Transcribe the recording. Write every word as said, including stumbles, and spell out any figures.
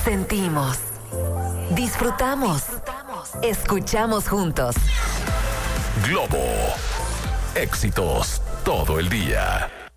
Sentimos, disfrutamos, escuchamos juntos. Globo. Éxitos todo el día.